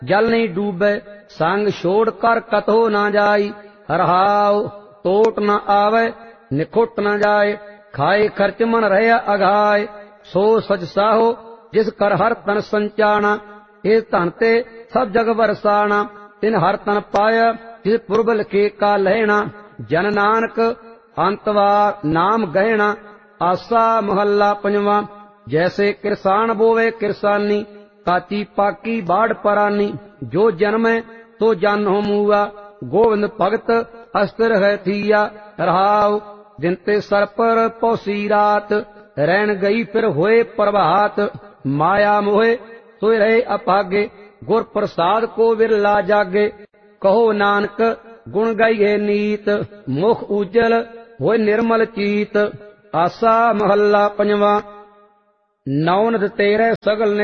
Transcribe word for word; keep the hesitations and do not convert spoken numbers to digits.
जल नहीं डूबे संग छोड़ कर कतो ना जाई। रहाओ टोट न आवे निखुट न जाए, खाए खर्च मन रहे अघाए। सो सच साहो जिस कर हर तन संचाना, इस धन ते सब जग बरसाना। तिन हर तन पाया जिस पुरबल के का लहना, जन नानक अंतवार नाम गहना। आसा महला पंजवा। जैसे किरसान बोवे किरसानी, काची पाकी बाढ़ परानी। जो जन्मे तो जन हो मूआ, गोविंद भगत अस्त्र है थिया। रहाव दिन ते सर पर पौसी रात, रैन गई फिर होए प्रभात। माया मोहे सोए रहे अपागे, गुर प्रसाद को विरला जागे। कहो नानक गुण गाइए नीत, मुख उज्जल होए निर्मल चीत। आसा महला पंजवा। नौनद तेरे सगल